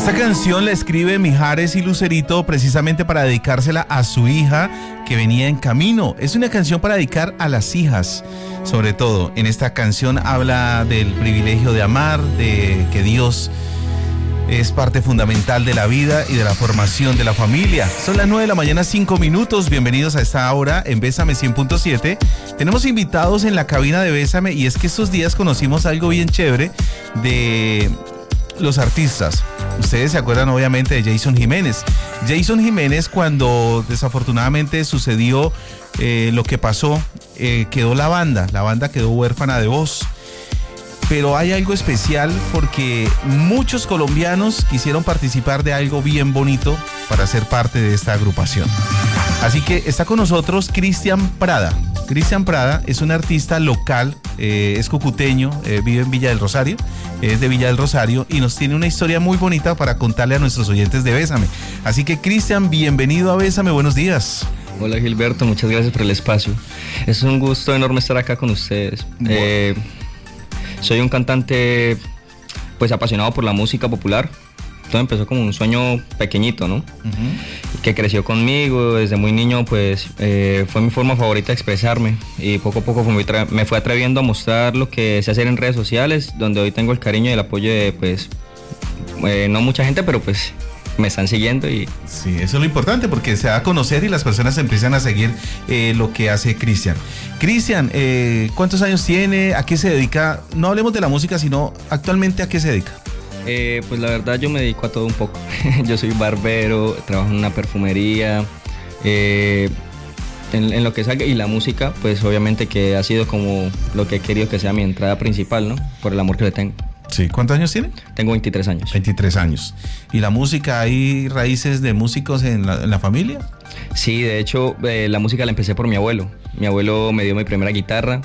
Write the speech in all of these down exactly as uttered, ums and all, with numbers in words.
Esta canción la escribe Mijares y Lucerito precisamente para dedicársela a su hija que venía en camino. Es una canción para dedicar a las hijas, sobre todo. En esta canción habla del privilegio de amar, de que Dios es parte fundamental de la vida y de la formación de la familia. Son las nueve de la mañana, cinco minutos. Bienvenidos a esta hora en Bésame cien punto siete. Tenemos invitados en la cabina de Bésame y es que estos días conocimos algo bien chévere de los artistas. Ustedes se acuerdan obviamente de Jason Jiménez. Jason Jiménez, cuando desafortunadamente sucedió eh, lo que pasó, eh, quedó la banda, la banda quedó huérfana de voz. Pero hay algo especial porque muchos colombianos quisieron participar de algo bien bonito para ser parte de esta agrupación. Así que está con nosotros Cristian Prada. Cristian Prada es un artista local, eh, es cucuteño, eh, vive en Villa del Rosario, es de Villa del Rosario y nos tiene una historia muy bonita para contarle a nuestros oyentes de Bésame. Así que Cristian, bienvenido a Bésame, buenos días. Hola Gilberto, muchas gracias por el espacio. Es un gusto enorme estar acá con ustedes. Bueno. Eh, soy un cantante pues apasionado por la música popular. Todo empezó como un sueño pequeñito, ¿no? Uh-huh. Que creció conmigo desde muy niño, pues eh, fue mi forma favorita de expresarme y poco a poco fue tra- me fui atreviendo a mostrar lo que sé hacer en redes sociales, donde hoy tengo el cariño y el apoyo de, pues, eh, no mucha gente, pero pues me están siguiendo y... Sí, eso es lo importante porque se da a conocer y las personas empiezan a seguir eh, lo que hace Cristian. Cristian, eh, ¿cuántos años tiene? ¿A qué se dedica? No hablemos de la música, sino actualmente ¿a qué se dedica? Eh, pues la verdad yo me dedico a todo un poco. Yo soy barbero, trabajo en una perfumería, eh, en, en lo que salga, y la música pues obviamente que ha sido como lo que he querido que sea mi entrada principal, ¿no? Por el amor que le tengo. Sí, ¿cuántos años tiene? Tengo veintitrés años. veintitrés años. ¿Y la música, hay raíces de músicos en la, en la familia? Sí, de hecho eh, la música la empecé por mi abuelo. Mi abuelo me dio mi primera guitarra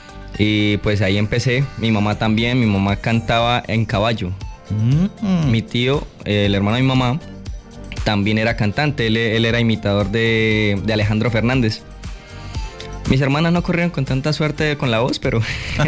y pues ahí empecé. Mi mamá también, mi mamá cantaba en caballo. Mm-hmm. Mi tío, eh, el hermano de mi mamá, también era cantante, él, él era imitador de, de Alejandro Fernández. Mis hermanas no corrieron con tanta suerte con la voz, pero...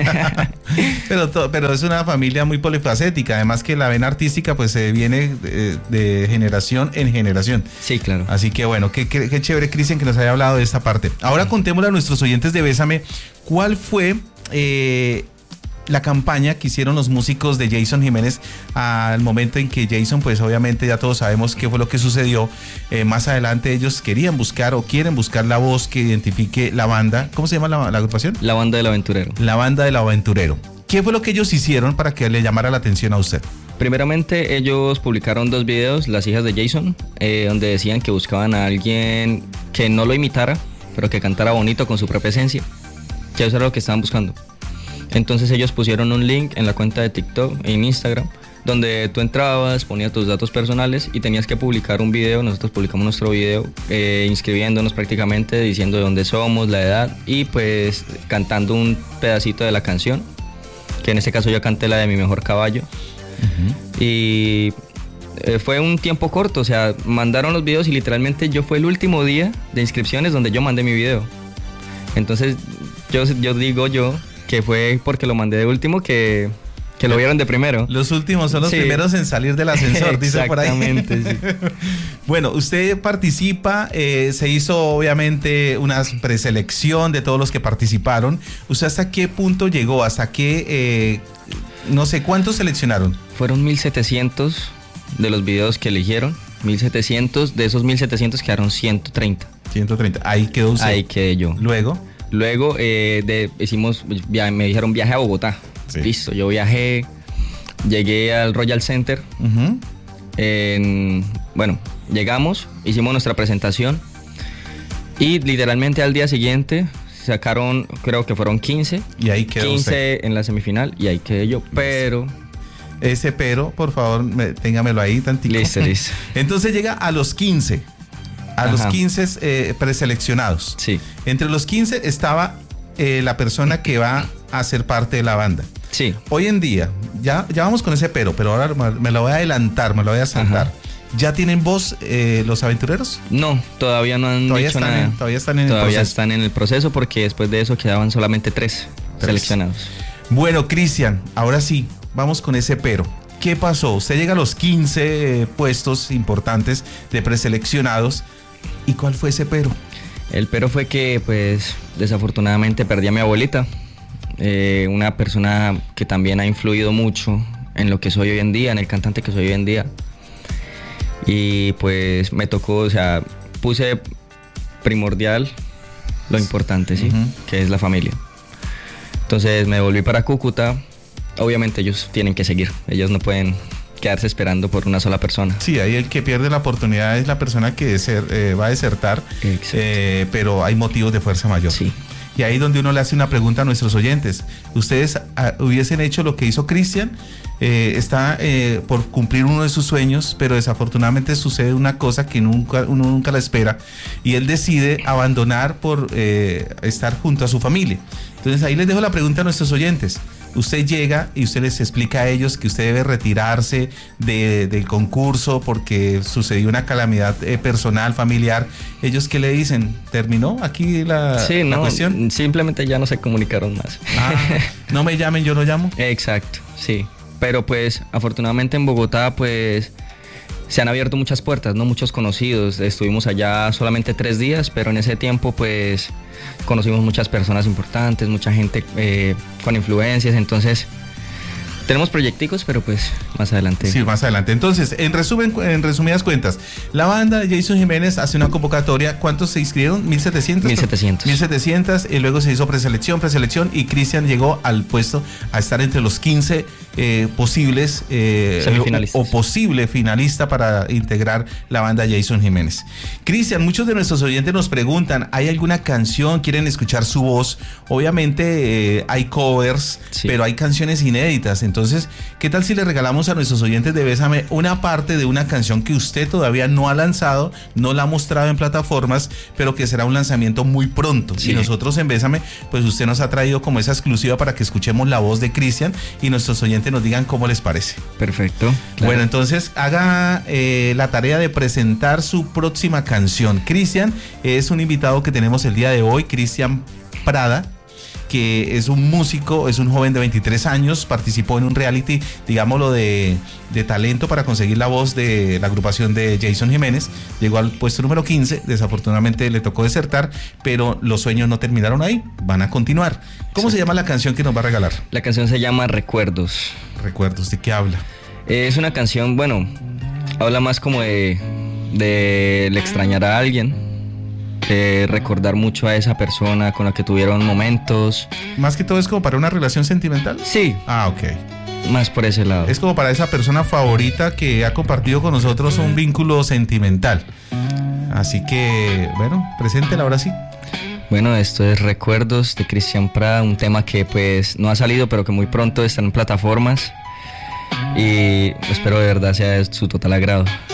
pero, to, pero es una familia muy polifacética, además que la vena artística pues se eh, viene de, de generación en generación. Sí, claro. Así que bueno, qué, qué, qué chévere, Cristian, que nos haya hablado de esta parte. Ahora contémosle a nuestros oyentes de Bésame, ¿cuál fue... Eh, la campaña que hicieron los músicos de Jason Jiménez al momento en que Jason, pues obviamente ya todos sabemos qué fue lo que sucedió? Eh, más adelante ellos querían buscar o quieren buscar la voz que identifique la banda. ¿Cómo se llama la, la agrupación? La Banda del Aventurero. La Banda del Aventurero. ¿Qué fue lo que ellos hicieron para que le llamara la atención a usted? Primeramente ellos publicaron dos videos, Las hijas de Jason, eh, donde decían que buscaban a alguien que no lo imitara, pero que cantara bonito con su propia esencia, que eso era lo que estaban buscando. Entonces ellos pusieron un link en la cuenta de TikTok e en Instagram, donde tú entrabas, ponías tus datos personales y tenías que publicar un video. Nosotros publicamos nuestro video eh, inscribiéndonos prácticamente, diciendo de dónde somos, la edad y pues cantando un pedacito de la canción, que en este caso yo canté la de Mi Mejor Caballo. Uh-huh. Y eh, fue un tiempo corto, o sea, mandaron los videos y literalmente yo fue el último día de inscripciones donde yo mandé mi video. Entonces yo, yo digo yo... que fue porque lo mandé de último que, que lo vieron de primero. Los últimos son los sí. primeros en salir del ascensor, dice por ahí. Exactamente, sí. Bueno, usted participa, eh, se hizo obviamente una preselección de todos los que participaron. ¿Usted hasta qué punto llegó? ¿Hasta qué, eh, no sé, cuántos seleccionaron? Fueron mil setecientos de los videos que eligieron. mil setecientos, de esos mil setecientos quedaron ciento treinta. ciento treinta, ahí quedó usted. Ahí quedé yo. Luego... Luego eh, de, hicimos, via, me dijeron viaje a Bogotá. Sí. Listo, yo viajé, llegué al Royal Center. Uh-huh. En, bueno, llegamos, hicimos nuestra presentación y literalmente al día siguiente sacaron, creo que fueron quince. Y ahí quedó quince usted. En la semifinal y ahí quedé yo, pero... Ese pero, por favor, me, téngamelo ahí tantito. Listo, listo. Entonces llega a los quince. A Ajá. los quince eh, preseleccionados. Sí. Entre los quince estaba eh, la persona que va a ser parte de la banda. Sí. Hoy en día, ya, ya vamos con ese pero, pero ahora me lo voy a adelantar, me lo voy a saltar. Ajá. ¿Ya tienen voz eh, los aventureros? No, todavía no han todavía dicho están nada. En, todavía están en todavía el proceso. están en el proceso porque después de eso quedaban solamente tres, tres. seleccionados. Bueno, Cristian, ahora sí, vamos con ese pero. ¿Qué pasó? Usted llega a los quince eh, puestos importantes de preseleccionados. ¿Y cuál fue ese pero? El pero fue que, pues, desafortunadamente perdí a mi abuelita, eh, una persona que también ha influido mucho en lo que soy hoy en día, en el cantante que soy hoy en día. Y pues me tocó, o sea, puse primordial lo importante, ¿sí? Uh-huh. Que es la familia. Entonces me volví para Cúcuta. Obviamente ellos tienen que seguir, ellos no pueden quedarse esperando por una sola persona. Sí, ahí el que pierde la oportunidad es la persona que deser, eh, va a desertar, eh, pero hay motivos de fuerza mayor. Sí. Y ahí donde uno le hace una pregunta a nuestros oyentes. ¿Ustedes a, hubiesen hecho lo que hizo Cristian? Eh, está eh, por cumplir uno de sus sueños, pero desafortunadamente sucede una cosa que nunca, uno nunca la espera, y él decide abandonar por eh, estar junto a su familia. Entonces ahí les dejo la pregunta a nuestros oyentes. Usted llega y usted les explica a ellos que usted debe retirarse de, del concurso porque sucedió una calamidad eh, personal, familiar. ¿Ellos qué le dicen? ¿Terminó aquí la, sí, la no, cuestión? Simplemente ya no se comunicaron más. Ah, no me llamen, yo no llamo. Exacto, sí. Pero pues afortunadamente en Bogotá pues se han abierto muchas puertas, ¿no? Muchos conocidos. Estuvimos allá solamente tres días, pero en ese tiempo pues conocimos muchas personas importantes, mucha gente eh, con influencias, entonces tenemos proyecticos, pero pues más adelante. Sí, más adelante. Entonces, en resumen, en resumidas cuentas, la banda de Jason Jiménez hace una convocatoria. ¿Cuántos se inscribieron? ¿mil setecientos? mil setecientos. mil setecientos, y luego se hizo preselección, preselección, y Cristian llegó al puesto a estar entre los quince eh, posibles eh, semifinalistas. O, o posible finalista para integrar la banda Jason Jiménez. Cristian, muchos de nuestros oyentes nos preguntan, ¿hay alguna canción? ¿Quieren escuchar su voz? Obviamente eh, hay covers, sí, pero hay canciones inéditas. Entonces, ¿qué tal si le regalamos a nuestros oyentes de Bésame una parte de una canción que usted todavía no ha lanzado, no la ha mostrado en plataformas, pero que será un lanzamiento muy pronto? Sí. Y nosotros en Bésame, pues usted nos ha traído como esa exclusiva para que escuchemos la voz de Cristian y nuestros oyentes nos digan cómo les parece. Perfecto. Claro. Bueno, entonces haga eh, la tarea de presentar su próxima canción. Cristian es un invitado que tenemos el día de hoy, Cristian Prada, que es un músico, es un joven de veintitrés años, participó en un reality, digámoslo, de, de talento para conseguir la voz de la agrupación de Jason Jiménez. Llegó al puesto número quince, desafortunadamente le tocó desertar, pero los sueños no terminaron ahí, van a continuar. ¿Cómo sí. se llama la canción que nos va a regalar? La canción se llama Recuerdos. Recuerdos, ¿de qué habla? Es una canción, bueno, habla más como de, de el extrañar a alguien, de recordar mucho a esa persona con la que tuvieron momentos. Más que todo es como para una relación sentimental. Sí. Ah, ok. Más por ese lado. Es como para esa persona favorita que ha compartido con nosotros un vínculo sentimental. Así que, bueno, preséntela ahora sí. Bueno, esto es Recuerdos de Cristian Prada, un tema que pues no ha salido, pero que muy pronto está en plataformas. Y espero de verdad sea de su total agrado.